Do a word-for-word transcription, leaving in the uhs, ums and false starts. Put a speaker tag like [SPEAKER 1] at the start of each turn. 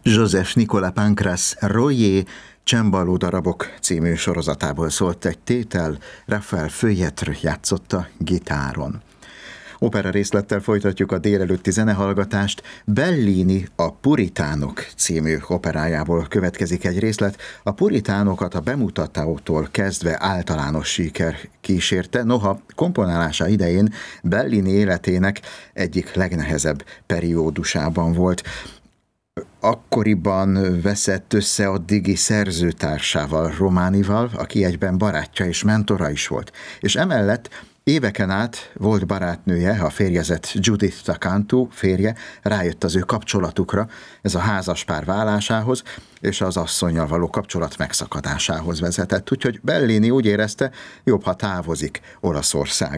[SPEAKER 1] Joseph Nicolas Pancras Royer Cembalo darabok című sorozatából szólt egy tétel, Raphael Feuilletre játszotta gitáron. Opera részlettel folytatjuk a délelőtti zenehallgatást. Bellini a Puritánok című operájából következik egy részlet. A Puritánokat a bemutatótól kezdve általános siker kísérte, noha komponálása idején Bellini életének egyik legnehezebb periódusában volt. Akkoriban veszett össze addigi szerzőtársával, Románival, aki egyben barátja és mentora is volt. És emellett éveken át volt barátnője, a férjezett Judith Tacanto férje, rájött az ő kapcsolatukra, ez a házaspár válásához, és az asszonnyal való kapcsolat megszakadásához vezetett. Úgyhogy Bellini úgy érezte, jobb, ha távozik Olaszország.